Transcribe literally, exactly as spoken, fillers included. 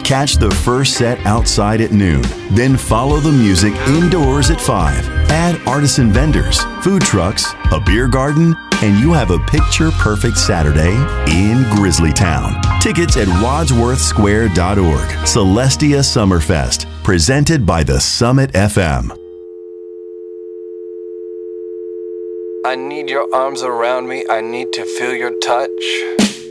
Catch the first set outside at noon. Then follow the music indoors at five. Add artisan vendors, food trucks, a beer garden, and you have a picture-perfect Saturday in Grizzlytown. Tickets at wadsworth square dot org. Celestia Summerfest, presented by the Summit F M. I need your arms around me. I need to feel your touch.